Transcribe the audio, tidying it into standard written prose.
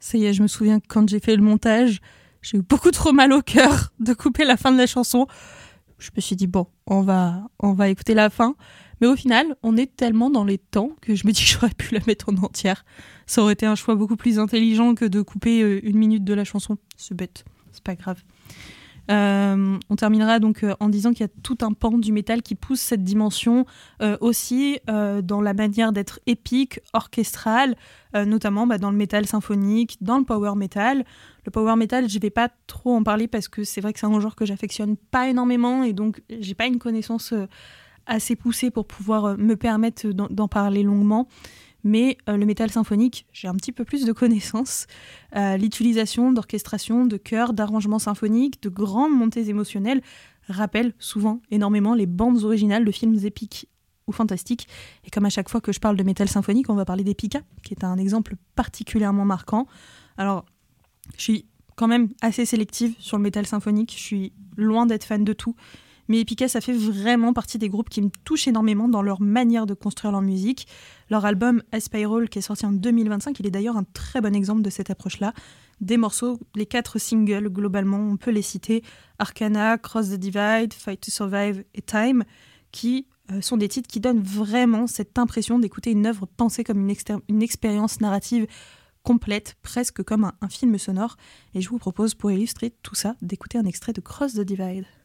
Ça y est, je me souviens que quand j'ai fait le montage, j'ai eu beaucoup trop mal au cœur de couper la fin de la chanson. Je me suis dit, bon, on va écouter la fin. Mais au final, on est tellement dans les temps que je me dis que j'aurais pu la mettre en entière. Ça aurait été un choix beaucoup plus intelligent que de couper 1 minute de la chanson. C'est bête, c'est pas grave. On terminera donc en disant qu'il y a tout un pan du métal qui pousse cette dimension aussi dans la manière d'être épique, orchestrale, notamment dans le métal symphonique, dans le power metal. Le power metal, je vais pas trop en parler parce que c'est vrai que c'est un genre que j'affectionne pas énormément et donc j'ai pas une connaissance assez poussée pour pouvoir me permettre d'en parler longuement. Mais le métal symphonique, j'ai un petit peu plus de connaissances. L'utilisation d'orchestration, de chœurs, d'arrangements symphoniques, de grandes montées émotionnelles rappelle souvent énormément les bandes originales de films épiques ou fantastiques. Et comme à chaque fois que je parle de métal symphonique, on va parler d'Epica, qui est un exemple particulièrement marquant. Alors, je suis quand même assez sélective sur le métal symphonique, je suis loin d'être fan de tout. Mais Epica, ça fait vraiment partie des groupes qui me touchent énormément dans leur manière de construire leur musique. Leur album A Spiral, qui est sorti en 2025, il est d'ailleurs un très bon exemple de cette approche-là. Des morceaux, les 4 singles, globalement, on peut les citer, Arcana, Cross the Divide, Fight to Survive et Time, qui sont des titres qui donnent vraiment cette impression d'écouter une œuvre pensée comme une expérience narrative complète, presque comme un film sonore. Et je vous propose, pour illustrer tout ça, d'écouter un extrait de Cross the Divide.